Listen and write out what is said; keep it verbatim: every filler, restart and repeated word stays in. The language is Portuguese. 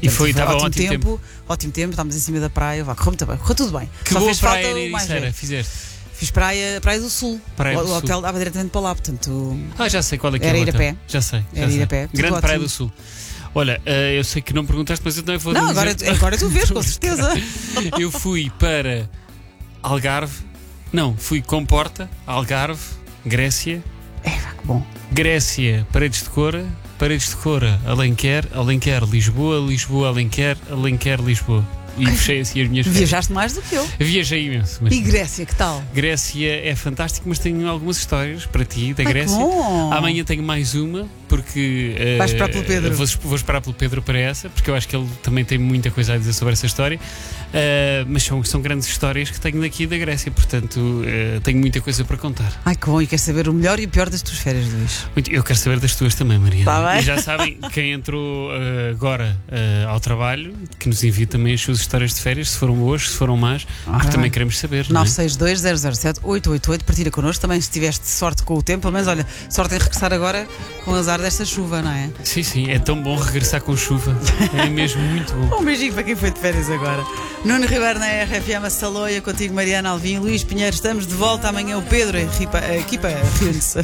E foi, estava ótimo ótimo tempo, tempo. Ótimo tempo, estávamos em cima da praia, vá, correu muito bem, correu tudo bem. Que Só boa fez falta praia o mais era, velho. fizeste. Fiz praia, praia do Sul. Praia o do o hotel Sul. dava diretamente para lá, portanto. Ah, já sei qual é que Era é o ir a hotel. pé. Já sei. Já Era ir sei. a pé. Tudo Grande Praia ótimo. do Sul. Olha, eh, eu sei que não perguntaste, mas eu também vou Não, dizer. agora, agora tu vês, com certeza. Eu fui para Algarve, não, fui Comporta, Algarve, Grécia, É, vá, que bom. Grécia, Paredes de Cora, Paredes de Cora, Alenquer, Alenquer, Lisboa, Lisboa, Alenquer, Alenquer, Lisboa. E fechei assim as minhas férias. Viajaste mais do que eu. Viajei imenso. Mas E Grécia, que tal? Grécia é fantástico, mas tenho algumas histórias para ti da Ai, Grécia. que bom. Amanhã tenho mais uma, porque eh, Vais esperar pelo Pedro. Vou, vou esperar pelo Pedro para essa, porque eu acho que ele também tem muita coisa a dizer sobre essa história. Eh, mas são, são grandes histórias que tenho daqui da Grécia, portanto eh, tenho muita coisa para contar. Ai, que bom. E queres saber o melhor e o pior das tuas férias, Luís? Muito- eu quero saber das tuas também, Mariana. Tá bem. E já sabem, quem entrou eh, agora eh, ao trabalho, que nos envie também as suas histórias de férias, se foram boas, se foram más, porque Ah. também queremos saber. Não é? nove seis dois, zero zero sete, oito oito oito, partilha connosco. Também se tiveste sorte com o tempo, pelo menos, olha, sorte em regressar agora com o azar desta chuva, não é? Sim, sim, é tão bom regressar com chuva. É mesmo muito bom. Um beijinho para quem foi de férias agora. Nuno Ribeiro na R F M, a Saloia, contigo Mariana Alvim, Luís Pinheiro, estamos de volta amanhã. O Pedro, a equipa, a equipa reúne-se.